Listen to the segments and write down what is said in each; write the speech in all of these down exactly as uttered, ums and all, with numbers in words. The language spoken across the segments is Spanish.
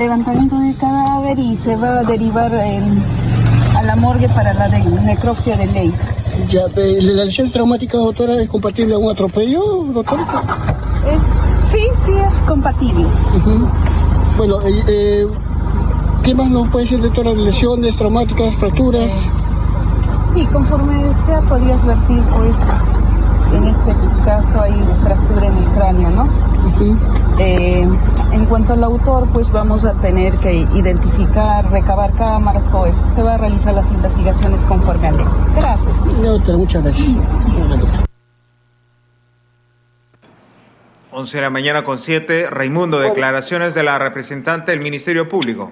levantamiento del cadáver y se va a derivar en, a la morgue para la de, necropsia de ley. Ya, ¿la lesión traumática, doctora, es compatible a un atropello, doctora? Es, sí, sí es compatible. Uh-huh. Bueno, eh, eh, ¿qué más nos puede decir, doctora? ¿Lesiones traumáticas, fracturas? Eh, sí, conforme se ha podido advertir, pues, en este caso hay fractura en el cráneo, ¿no? Uh-huh. Eh, en cuanto al autor, pues vamos a tener que identificar, recabar cámaras, todo eso. Se va a realizar las investigaciones conforme a ley. Gracias. No, doctora, muchas gracias. once de la mañana con siete. Raimundo, declaraciones de la representante del Ministerio Público.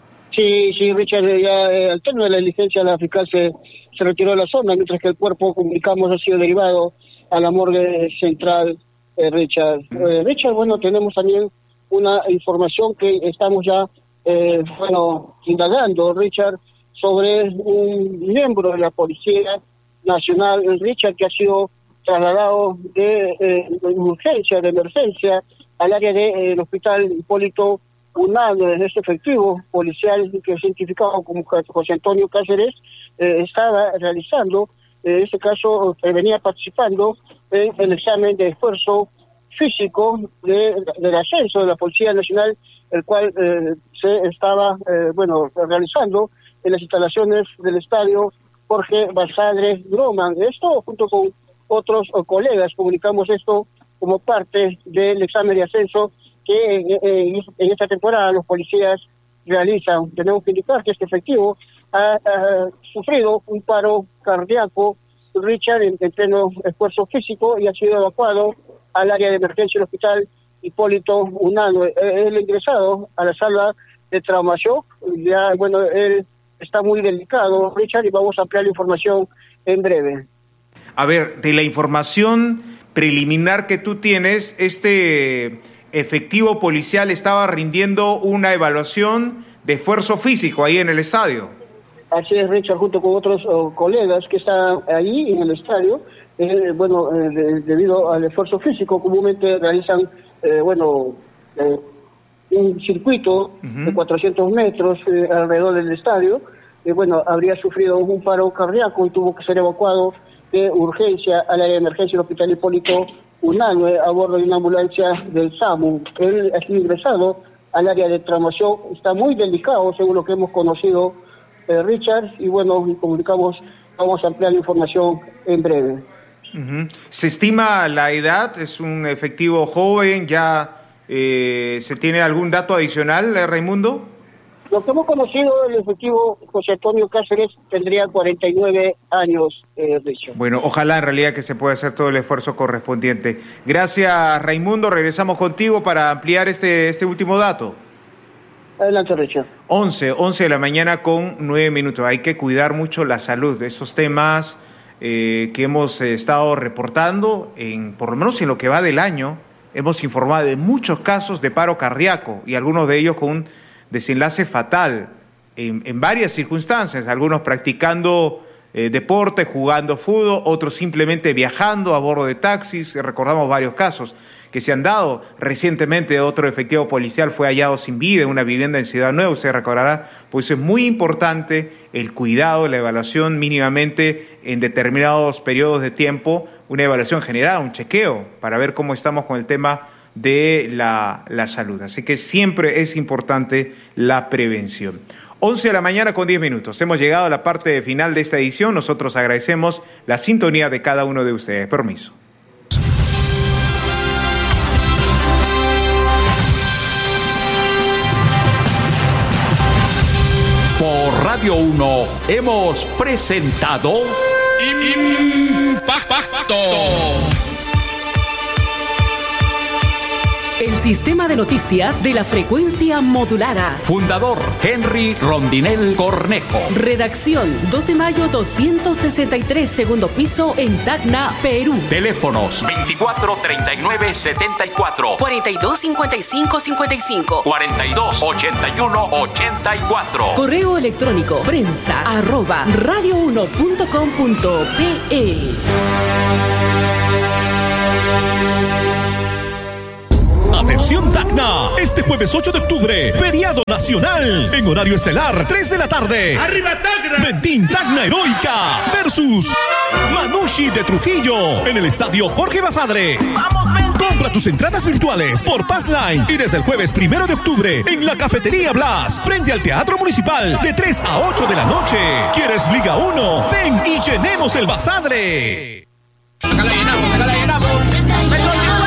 Sí, sí, Richard, ya eh, al término de la diligencia la fiscal se, se retiró de la zona, mientras que el cuerpo, comunicamos, ha sido derivado a la morgue central, eh, Richard. Eh, Richard, bueno, tenemos también una información que estamos ya, eh, bueno, indagando, Richard, sobre un miembro de la Policía Nacional, Richard, que ha sido trasladado de, eh, de urgencia, de emergencia, al área del de, hospital Hipólito Unanue. Desde este efectivo policial que es identificado como José Antonio Cáceres, eh, estaba realizando, en este caso, eh, venía participando en el examen de esfuerzo físico de, del ascenso de la Policía Nacional, el cual eh, se estaba, eh, bueno, realizando en las instalaciones del estadio Jorge Basadre Groman. Esto junto con otros uh, colegas, comunicamos esto como parte del examen de ascenso que eh, eh, en esta temporada los policías realizan. Tenemos que indicar que este efectivo ha, ha sufrido un paro cardíaco, Richard, en, en pleno esfuerzo físico, y ha sido evacuado al área de emergencia del hospital Hipólito Unanue. Él ingresado a la sala de trauma shock. Ya, bueno, él está muy delicado, Richard, y vamos a ampliar la información en breve. A ver, de la información preliminar que tú tienes, este efectivo policial estaba rindiendo una evaluación de esfuerzo físico ahí en el estadio. Así es, Richard, junto con otros uh, colegas que están ahí en el estadio. Eh, bueno, eh, de, debido al esfuerzo físico, comúnmente realizan, eh, bueno, eh, un circuito uh-huh. de cuatrocientos metros eh, alrededor del estadio. Eh, bueno, habría sufrido un paro cardíaco y tuvo que ser evacuado de urgencia al área de emergencia del hospital Hipólito Unanue a bordo de una ambulancia del SAMU. Él ha sido ingresado al área de traumación, está muy delicado según lo que hemos conocido, eh, Richard, y bueno, comunicamos, vamos a ampliar la información en breve. Uh-huh. ¿Se estima la edad? ¿Es un efectivo joven? ¿Ya eh, se tiene algún dato adicional, eh, Raimundo? Lo que hemos conocido del efectivo José Antonio Cáceres tendría cuarenta y nueve años, eh, Richard. Bueno, ojalá en realidad que se pueda hacer todo el esfuerzo correspondiente. Gracias, Raimundo. Regresamos contigo para ampliar este, este último dato. Adelante, Richard. once, once de la mañana con nueve minutos. Hay que cuidar mucho la salud de esos temas eh, que hemos eh, estado reportando, en, por lo menos en lo que va del año. Hemos informado de muchos casos de paro cardíaco y algunos de ellos con un desenlace fatal en, en varias circunstancias, algunos practicando eh, deporte, jugando fútbol, otros simplemente viajando a bordo de taxis. Recordamos varios casos que se han dado. Recientemente otro efectivo policial fue hallado sin vida en una vivienda en Ciudad Nueva, usted recordará. Pues es muy importante el cuidado, la evaluación mínimamente en determinados periodos de tiempo, una evaluación general, un chequeo, para ver cómo estamos con el tema de la, la salud. Así que siempre es importante la prevención. once de la mañana con diez minutos. Hemos llegado a la parte final de esta edición. Nosotros agradecemos la sintonía de cada uno de ustedes. Permiso. Por Radio uno hemos presentado Impacto. El sistema de noticias de la frecuencia modulada. Fundador Henry Rondinel Cornejo. Redacción dos de mayo doscientos sesenta y tres, segundo piso en Tacna, Perú. Teléfonos veinticuatro treinta y nueve setenta y cuatro, cuarenta y dos cincuenta y cinco cincuenta y cinco, cuarenta y dos ochenta y uno ochenta y cuatro. Correo electrónico prensa arroba radio uno punto com punto pe. Atención Tacna, este jueves ocho de octubre, feriado nacional. Nacional. En horario estelar, tres de la tarde. ¡Arriba Tacna! Medellín Tacna Heroica versus Manucci de Trujillo en el estadio Jorge Basadre. ¡Vamos, Medellín! Compra tus entradas virtuales por Passline y desde el jueves primero de octubre en la Cafetería Blas, frente al Teatro Municipal, de tres a ocho de la noche. ¿Quieres Liga uno? Ven y llenemos el Basadre. Acá la llenamos, acá la llenamos.